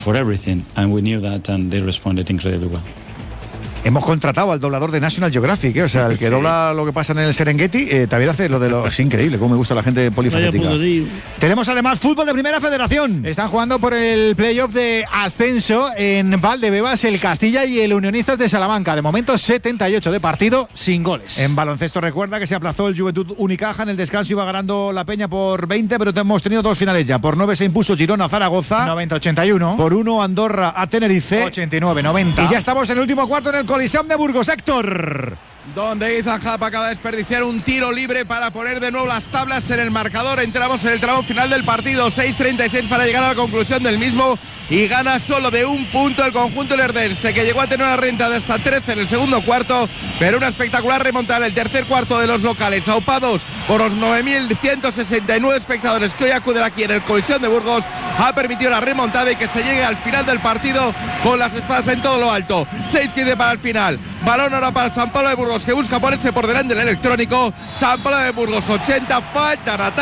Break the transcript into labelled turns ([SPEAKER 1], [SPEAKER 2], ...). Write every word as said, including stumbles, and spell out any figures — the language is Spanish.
[SPEAKER 1] for everything, and we knew that, and they responded incredibly well.
[SPEAKER 2] Hemos contratado al doblador de National Geographic, ¿eh? O sea, el que sí. dobla lo que pasa en el Serengeti, eh, también hace lo de lo... Es increíble, cómo me gusta la gente polifacética. Tenemos además fútbol de Primera Federación.
[SPEAKER 3] Están jugando por el playoff de ascenso en Valdebebas, el Castilla y el Unionistas de Salamanca. De momento setenta y ocho de partido, sin goles.
[SPEAKER 2] En baloncesto recuerda que se aplazó el Juventud Unicaja. En el descanso iba ganando la Peña por veinte, pero hemos tenido dos finales ya. Por nueve se impuso Girona a Zaragoza.
[SPEAKER 3] noventa ochenta y uno.
[SPEAKER 2] Por uno Andorra a Tenerife.
[SPEAKER 3] ochenta y nueve noventa.
[SPEAKER 2] Y ya estamos en el último cuarto en el Coliseum de Burgos. Héctor,
[SPEAKER 4] donde Izan Jap acaba de desperdiciar un tiro libre para poner de nuevo las tablas en el marcador. Entramos en el tramo final del partido, seis treinta y seis para llegar a la conclusión del mismo, y gana solo de un punto el conjunto lerdense, que llegó a tener una renta de hasta trece en el segundo cuarto, pero una espectacular remontada en el tercer cuarto de los locales, aupados por los nueve mil ciento sesenta y nueve espectadores que hoy acuden aquí en el Coliseum de Burgos, ha permitido la remontada y que se llegue al final del partido con las espadas en todo lo alto. seis quince para el final. Balón ahora para San Pablo de Burgos, que busca ponerse por delante del Electrónico. San Pablo de Burgos ochenta, faltan a